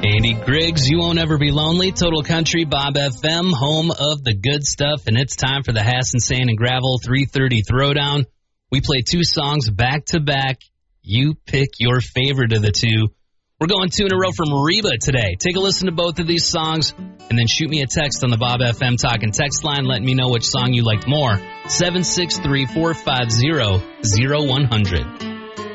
Andy Griggs, You Won't Ever Be Lonely, Total Country, Bob FM, home of the good stuff, and it's time for the Hassan Sand and Gravel 330 Throwdown. We play two songs back to back. You pick your favorite of the two. We're going two in a row from Reba today. Take a listen to both of these songs, and then shoot me a text on the Bob FM Talk and Text line letting me know which song you liked more. 763-450-0100.